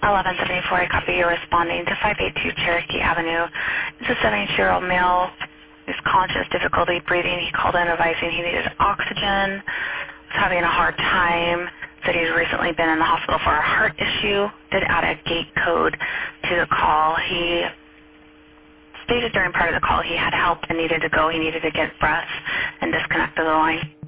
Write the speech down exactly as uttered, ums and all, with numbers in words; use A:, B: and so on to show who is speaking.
A: eleven seventy-four, I copy you responding to five eighty-two Cherokee Avenue. It's a seventy-two-year-old male who's conscious, difficulty breathing. He called in advising he needed oxygen, was having a hard time, said he's recently been in the hospital for a heart issue, did add a gate code to the call. He stated during part of the call he had help and needed to go. He needed to get breath and disconnect the line.